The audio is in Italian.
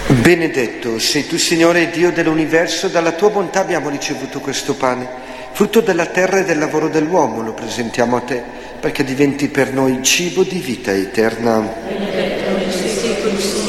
Benedetto sei tu, Signore, Dio dell'universo, dalla tua bontà abbiamo ricevuto questo pane, frutto della terra e del lavoro dell'uomo, lo presentiamo a te, perché diventi per noi cibo di vita eterna. Benedetto sei tu, Signore,